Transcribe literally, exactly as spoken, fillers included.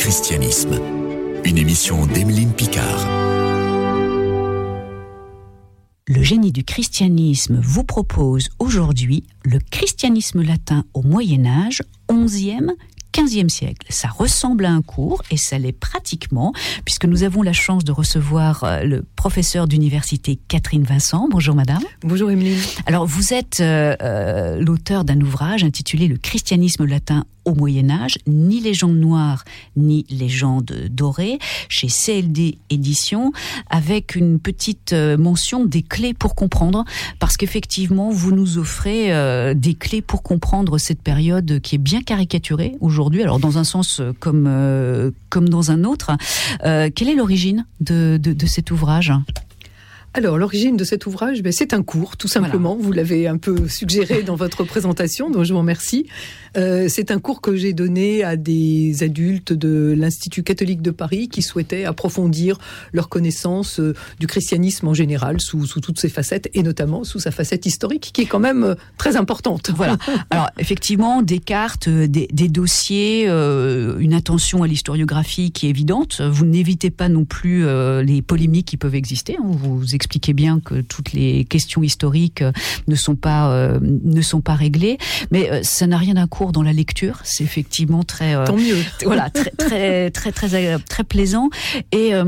christianisme. Une émission d'Emeline Picard. Le génie du christianisme vous propose aujourd'hui le christianisme latin au Moyen-Âge, onzième, quinzième siècle. Ça ressemble à un cours et ça l'est pratiquement, puisque nous avons la chance de recevoir le professeur d'université Catherine Vincent. Bonjour madame. Bonjour Emeline. Alors vous êtes euh, euh, l'auteur d'un ouvrage intitulé Le christianisme latin au Moyen-Âge, ni légende noire, ni légende dorée, chez C L D Éditions, avec une petite mention des clés pour comprendre, parce qu'effectivement, vous nous offrez euh, des clés pour comprendre cette période qui est bien caricaturée aujourd'hui, alors dans un sens comme, euh, comme dans un autre. Euh, quelle est l'origine de, de, de cet ouvrage ? Alors, l'origine de cet ouvrage, ben, c'est un cours, tout simplement. Voilà. Vous l'avez un peu suggéré dans votre présentation, donc je vous remercie. Euh, c'est un cours que j'ai donné à des adultes de l'Institut catholique de Paris qui souhaitaient approfondir leur connaissance euh, du christianisme en général, sous, sous toutes ses facettes, et notamment sous sa facette historique, qui est quand même euh, très importante. Voilà. Alors, effectivement, des cartes, des, des dossiers, euh, une attention à l'historiographie qui est évidente. Vous n'évitez pas non plus euh, les polémiques qui peuvent exister. Hein. Vous expliquez bien que toutes les questions historiques ne sont pas euh, ne sont pas réglées, mais euh, ça n'a rien d'un cours dans la lecture. C'est effectivement très euh, tant mieux. Voilà, très très très très très, très plaisant et euh,